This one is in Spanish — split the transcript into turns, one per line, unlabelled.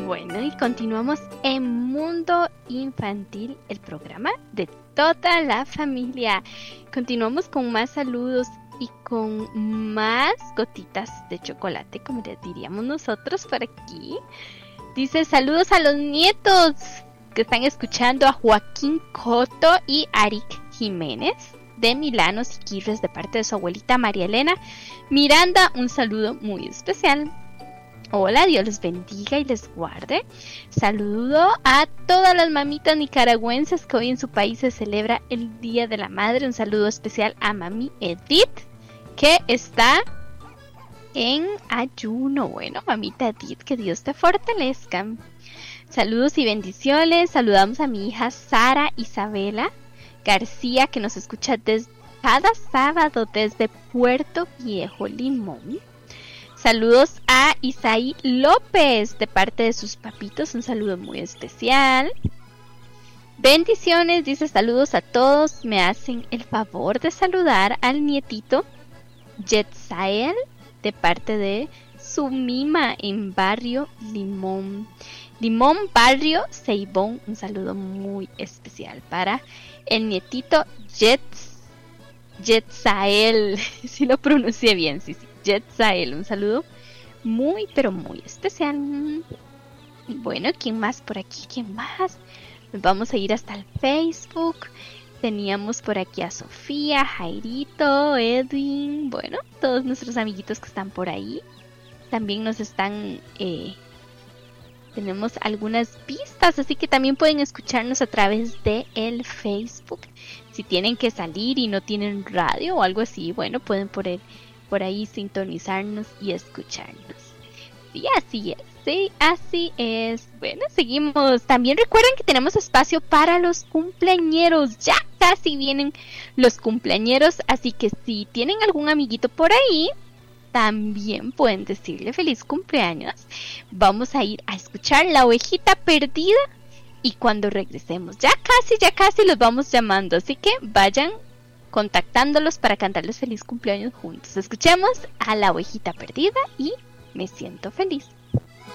Bueno, y continuamos en Mundo Infantil, el programa de toda la familia. Continuamos con más saludos y con más gotitas de chocolate, como les diríamos nosotros por aquí. Dice, saludos a los nietos que están escuchando, a Joaquín Coto y Arik Jiménez de Milano Siquirres, de parte de su abuelita María Elena Miranda. Un saludo muy especial. Hola, Dios les bendiga y les guarde. Saludo a todas las mamitas nicaragüenses que hoy en su país se celebra el Día de la Madre. Un saludo especial a mami Edith, que está en ayuno. Bueno, mamita Edith, que Dios te fortalezca. Saludos y bendiciones. Saludamos a mi hija Sara Isabela García, que nos escucha cada sábado desde Puerto Viejo, Limón. Saludos a Isaí López de parte de sus papitos, un saludo muy especial. Bendiciones, dice, saludos a todos. Me hacen el favor de saludar al nietito Jetsael de parte de su mima en Barrio Limón. Limón, Barrio Ceibón. Un saludo muy especial para el nietito Jetsael. Si lo pronuncié bien, sí. Jetsael, un saludo muy, pero muy especial. Y bueno, ¿quién más por aquí? ¿Quién más? Vamos a ir hasta el Facebook. Teníamos por aquí a Sofía, Jairito, Edwin. Bueno, todos nuestros amiguitos que están por ahí. También nos están... tenemos algunas pistas, así que también pueden escucharnos a través de el Facebook. Si tienen que salir y no tienen radio o algo así, bueno, pueden por ahí sintonizarnos y escucharnos. Sí, así es. Sí, así es. Bueno, seguimos. También recuerden que tenemos espacio para los cumpleañeros. Ya casi vienen los cumpleañeros, así que si tienen algún amiguito por ahí, también pueden decirle feliz cumpleaños. Vamos a ir a escuchar La Ovejita Perdida y cuando regresemos, ya casi los vamos llamando, así que vayan contactándolos para cantarles feliz cumpleaños juntos. Escuchemos a La Ovejita Perdida y Me Siento Feliz.